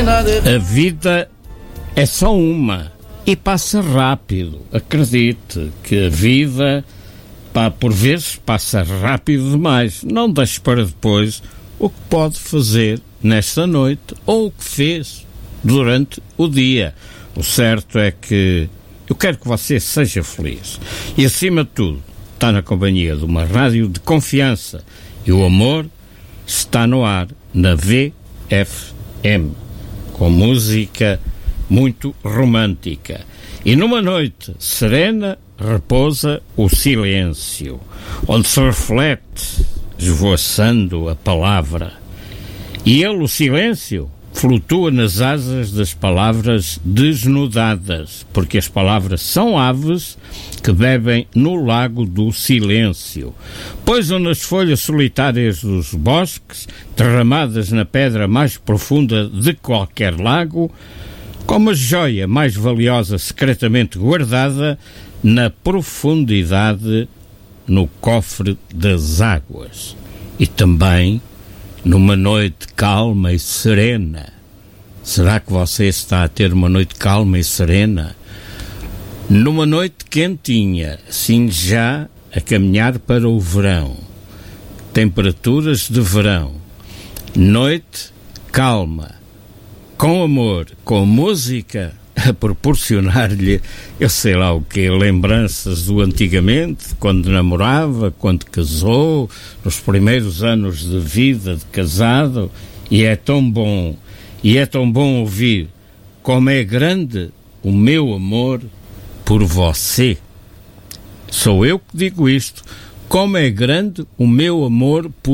A vida é só uma e passa rápido. Acredite que a vida, por vezes, passa rápido demais. Não deixe para depois o que pode fazer nesta noite ou o que fez durante o dia. O certo é que eu quero que você seja feliz e, acima de tudo, está na companhia de uma rádio de confiança e o amor está no ar na VFM, com música muito romântica. E numa noite serena repousa o silêncio, onde se reflete, esvoaçando a palavra. E ele, o silêncio, flutua nas asas das palavras desnudadas, porque as palavras são aves que bebem no lago do silêncio. Poisam nas folhas solitárias dos bosques, derramadas na pedra mais profunda de qualquer lago, como a joia mais valiosa secretamente guardada na profundidade, no cofre das águas. E também numa noite calma e serena. Será que você está a ter uma noite calma e serena? Numa noite quentinha, assim já a caminhar para o verão. Temperaturas de verão. Noite calma, com amor, com música a proporcionar-lhe, eu sei lá o quê, lembranças do antigamente, quando namorava, quando casou, nos primeiros anos de vida de casado, e é tão bom ouvir como é grande o meu amor por você. Sou eu que digo isto, como é grande o meu amor por